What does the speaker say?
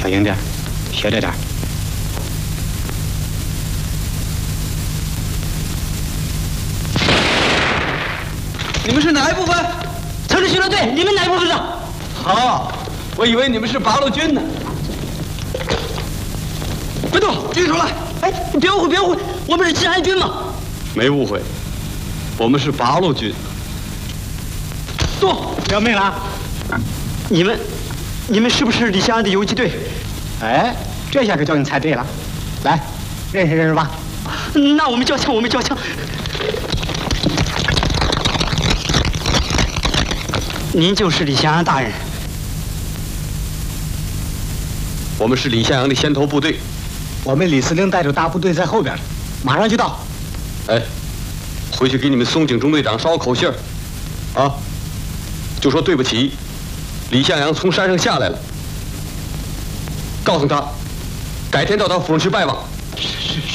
小心点，学着点。 你们是哪一部分？ 城市巡逻队，你们哪一部分的？ 好，我以为你们是八路军呢。别动，举手来！ 哎，你别误会，别误会，我们是治安军嘛。 没误会，我们是八路军。动！ 要命了！ 你们是不是李香安的游击队？ 哎，这下可叫你猜对了。来，认识认识吧。 那我们交枪，我们交枪。您就是李香安大人。 我们是李向阳的先头部队。 我们李司令带着大部队在后边，马上就到。 哎，回去给你们松井中队长捎口信儿，啊，就说对不起，李向阳从山上下来了，告诉他，改天到他府上去拜望。